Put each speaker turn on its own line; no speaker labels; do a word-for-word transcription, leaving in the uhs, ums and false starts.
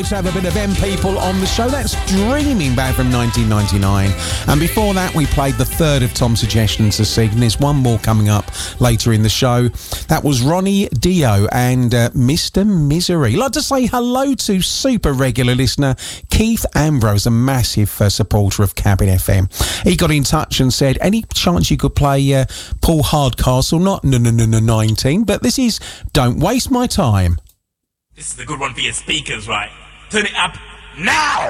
To have a bit of them people on the show. That's Dreaming back from nineteen ninety-nine. And before that, we played the third of Tom's suggestions this evening. There's one more coming up later in the show. That was Ronnie Dio and uh, Mister Misery. I'd like to say hello to super regular listener Keith Ambrose, a massive uh, supporter of Cabin F M. He got in touch and said, any chance you could play uh, Paul Hardcastle? Not no no no no nineteen, but this is Don't Waste My Time.
This is a good one for your speakers, right? Turn it up now!